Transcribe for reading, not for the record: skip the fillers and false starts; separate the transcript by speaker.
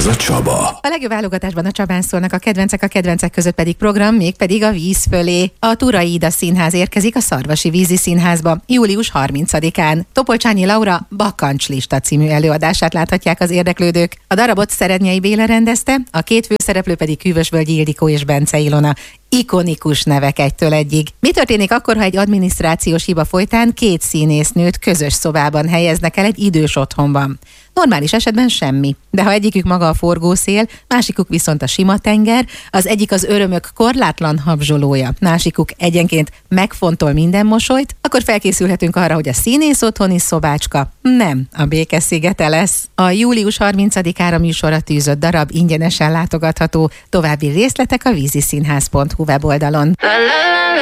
Speaker 1: Ez a Csaba.
Speaker 2: A legjobb válogatásban a Csabán szólnak a kedvencek között pedig program, mégpedig a Víz fölé. A Turai Ida Színház érkezik a Szarvasi Vízi Színházba július 30-án. Topolcsányi Laura Bakancslista című előadását láthatják az érdeklődők. A darabot Szerednyei Béla rendezte, a két főszereplő pedig Hűvösvölgyi Ildikó és Bence Ilona. Ikonikus nevek egytől egyig. Mi történik akkor, ha egy adminisztrációs hiba folytán két színésznőt közös szobában helyeznek el egy idős otthonban? Normális esetben semmi. De ha egyikük maga a forgószél, másikuk viszont a sima tenger, az egyik az örömök korlátlan habzsolója, másikuk egyenként megfontol minden mosolyt, akkor felkészülhetünk arra, hogy a színész otthoni szobácska nem a Béke-szigete lesz. A július 30-ára műsorra tűzött darab ingyenesen látogatható, további részletek a víziszínház.hu weboldalon.